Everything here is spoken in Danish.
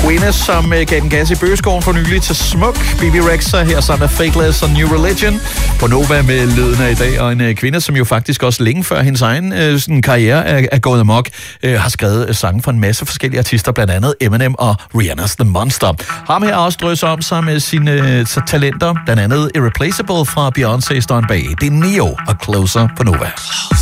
Queen, som gav den gas i bøgeskoven for nylig til Smuk. Bibi Rexha her sammen med Fakeless og New Religion. På Nova med lyden af i dag. Og en kvinde, som jo faktisk også længe før hendes egen sådan karriere er gået amok, har skrevet sange for en masse forskellige artister, blandt andet Eminem og Rihanna's The Monster. Ham her også drøser om sig med sine talenter, blandt andet Irreplaceable fra Beyoncé står han bag. Det er Neo og Closer på Nova.